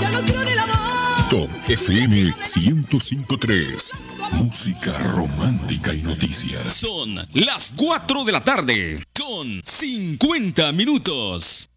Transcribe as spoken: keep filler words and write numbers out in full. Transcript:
ya no quiero ni la voz. Top F M ciento cinco punto tres. Música romántica y noticias. Son las cuatro de la tarde con cincuenta minutos.